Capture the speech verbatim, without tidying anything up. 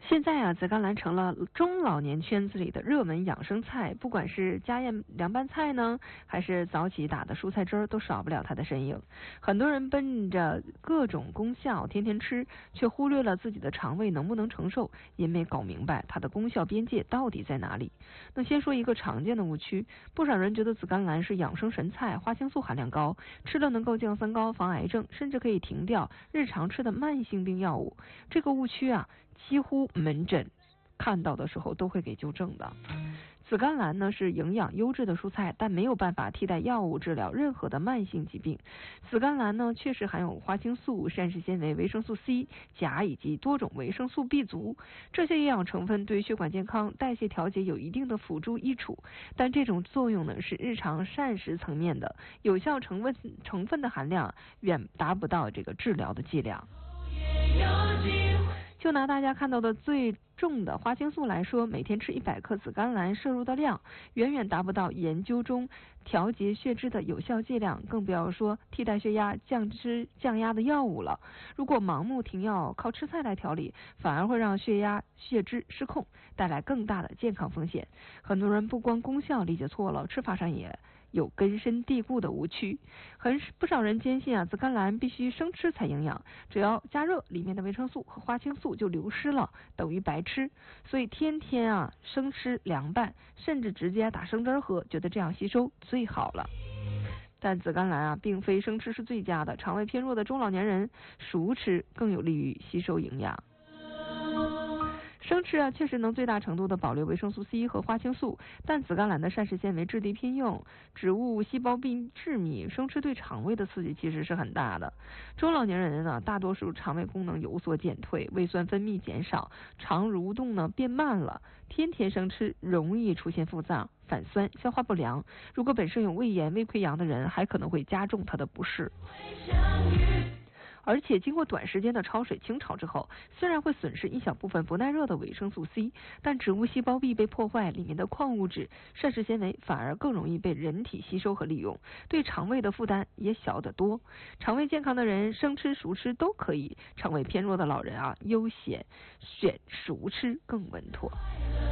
现在啊，紫甘蓝成了中老年圈子里的热门养生菜，不管是家宴凉拌菜呢，还是早起打的蔬菜汁儿，都少不了它的身影。很多人奔着各种功效天天吃，却忽略了自己的肠胃能不能承受，也没搞明白它的功效边界到底在哪里。那先说一个常见的误区，不少人觉得紫甘蓝是养生神菜，花青素含量高，吃了能够降三高、防癌症，甚至可以停掉日常吃的慢性病药物。这个误区啊，几乎门诊看到的时候都会给纠正的。紫甘蓝呢是营养优质的蔬菜，但没有办法替代药物治疗任何的慢性疾病。紫甘蓝呢确实含有花青素、膳食纤维、维生素 C、钾以及多种维生素 B 族，这些营养成分对血管健康、代谢调节有一定的辅助益处，但这种作用呢是日常膳食层面的，有效成分成分的含量远达不到这个治疗的剂量。就拿大家看到的最重的花青素来说，每天吃一百克紫甘蓝摄入的量，远远达不到研究中调节血脂的有效剂量，更不要说替代血压、降脂、降压的药物了。如果盲目停药，靠吃菜来调理，反而会让血压、血脂失控，带来更大的健康风险。很多人不光功效理解错了，吃法上也有根深蒂固的误区。很不少人坚信啊，紫甘蓝必须生吃才营养，只要加热，里面的维生素和花青素就流失了，等于白吃。所以天天啊生吃凉拌，甚至直接打生汁喝，觉得这样吸收最好了。但紫甘蓝啊，并非生吃是最佳的，肠胃偏弱的中老年人熟吃更有利于吸收营养。生吃啊，确实能最大程度的保留维生素 C 和花青素，但紫甘蓝的膳食纤维质地偏硬，植物细胞壁致密，生吃对肠胃的刺激其实是很大的。中老年人呢，大多数肠胃功能有所减退，胃酸分泌减少，肠蠕动呢变慢了，天天生吃容易出现腹胀、反酸、消化不良。如果本身有胃炎、胃溃疡的人，还可能会加重他的不适。而且经过短时间的焯水清炒之后，虽然会损失一小部分不耐热的维生素 C， 但植物细胞壁被破坏，里面的矿物质、膳食纤维反而更容易被人体吸收和利用，对肠胃的负担也小得多。肠胃健康的人生吃熟吃都可以，肠胃偏弱的老人啊，优先选熟吃更稳妥。